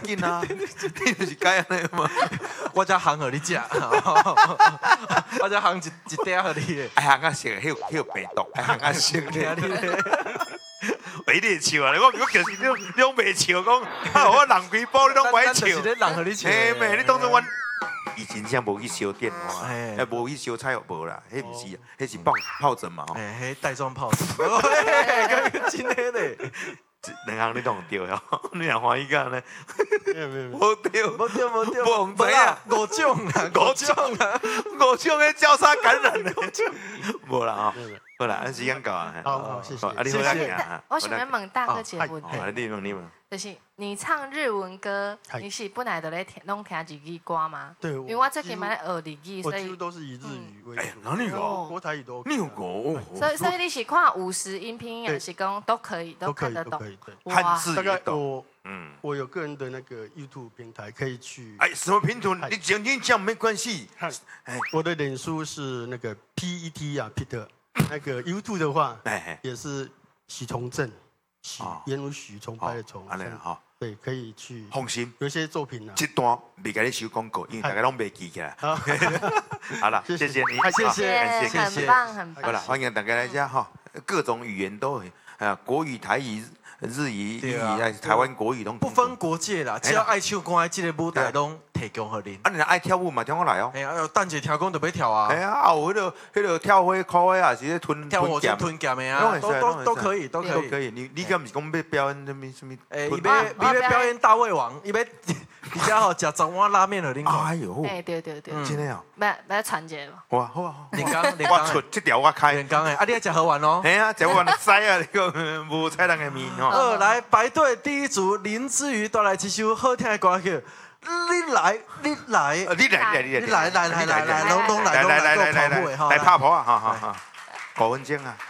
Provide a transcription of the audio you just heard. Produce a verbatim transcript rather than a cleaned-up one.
紧啊，你就是该安尼嘛。 我才烘互你食，我才烘一一碟互你。 哎呀，我食迄迄有病毒，哎呀，我食听你咧， 喂你笑啊！我我就是你你拢袂笑，讲啊我人几包你拢袂笑。 就是咧人互你笑。 嘿妹，你当作阮以前像无去烧电话， 哎哎无去烧菜又无啦，迄毋是，迄是放疱疹嘛吼。 哎，迄带状疱疹，嘿，真的咧。 两项你都对哦，你若欢喜干呢？ 没有没有没有， 无对， 无对无对， 无知啊， 五种啦，五种啦， 五种的交叉感染的，无啦吼，好啦，时间到啊， 好好谢谢啊，你好谢谢啊， 我想要问大哥一个问题， 哦，你问你问， 就是你唱日文歌， 嗨你是本来就咧听拢听日语歌吗？ 对， 因为我最近嘛咧学日语，所以我几乎都是以日语为哎呀主， 哪里哦国台语都 OK 你有过？ 所以所以你是看五十音频也是讲都可以， 都可看得懂以都可。以，对。 汉字大概也懂， 我嗯， 我有个人的那个 YouTube 平台可以去， 哎，什么拼图？你讲你讲没关系， 看哎我的脸书是那个 P E T 啊 Peter，那个 YouTube 的话哎， 也是许崇正，许哦颜如许崇拜的崇， 安尼啦吼， 对，可以去放心， 有一些作品啊， 这段未甲你收广告，因为大家拢袂记起来。 好， 好了， 谢谢谢谢你， 谢好谢感谢很棒很好了， 棒。 欢迎大家来家哈，各种语言都有，啊，国语、台语、日语、英语， 对啊哎台湾国语都不分国界啦，只要爱唱歌的这个舞台拢提供互恁。 啊，你若爱跳舞嘛，听我来哦。 哎呀，等者听讲就要跳啊哎，呀，啊有迄个迄个跳花裤的啊，是咧吞跳舞就剑， 吞剑的啊， 拢会都都使拢会使都可以，都可以。 都可以。你你敢毋是讲要表演什么什么？ 诶，伊吞要我伊要表演大胃王，伊要伫遮吼食十碗拉面互恁看。 哎呦， 哎，对对对， 嗯真的哦， 来来传一个吧。 好啊好啊，好啊连刚连我刚诶， 出这条我开。 连刚诶，啊，你要食好玩哦。 哎呀，食完使啊，你讲无菜人的面吼。 二来排队第一组林志瑜带来一首好听的歌曲，你来你来呃你来你来你来来来来来， 来拢拢来拢来， 来来来给我来来来跑步的哈。 来拍婆啊！哈哈哈，五分钟啊！